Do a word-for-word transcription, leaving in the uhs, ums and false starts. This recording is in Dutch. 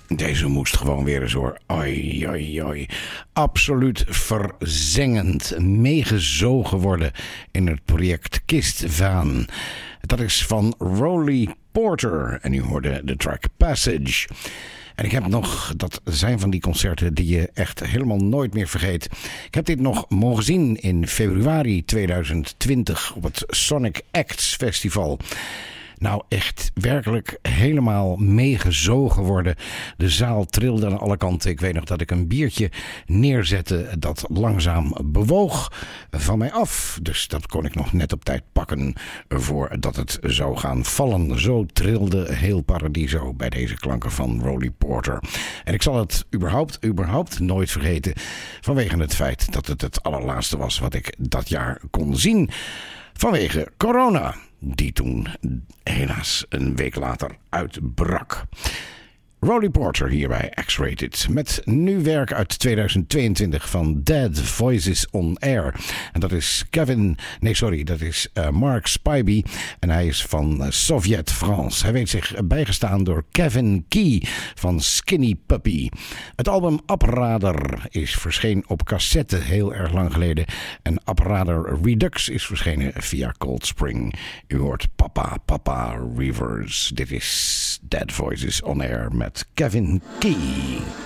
Deze moest gewoon weer eens hoor. Oi, oi, oi. Absoluut verzengend. Meegezogen worden in het project Kistvaan. Dat is van Rowley Porter. En u hoorde de track Passage. En ik heb nog, dat zijn van die concerten die je echt helemaal nooit meer vergeet. Ik heb dit nog mogen zien in februari tweeduizend twintig op het Sonic Acts Festival. Nou, echt werkelijk helemaal meegezogen worden. De zaal trilde aan alle kanten. Ik weet nog dat ik een biertje neerzette dat langzaam bewoog van mij af. Dus dat kon ik nog net op tijd pakken voordat het zou gaan vallen. Zo trilde heel Paradiso bij deze klanken van Rowley Porter. En ik zal het überhaupt, überhaupt nooit vergeten vanwege het feit dat het het allerlaatste was wat ik dat jaar kon zien. Vanwege corona, die toen helaas een week later uitbrak. Rowley Porter hier bij X-Rated met nu werk uit tweeduizend tweeëntwintig van Dead Voices on Air. En dat is Kevin, nee sorry, dat is uh, Mark Spivey en hij is van uh, Sovjet France. Hij weet zich bijgestaan door Kevin Key van Skinny Puppy. Het album Apparader is verschenen op cassette heel erg lang geleden en Apparader Redux is verschenen via Cold Spring. U hoort Papa Papa Rivers. Dit is Dead Voices on Air met Kevin Key.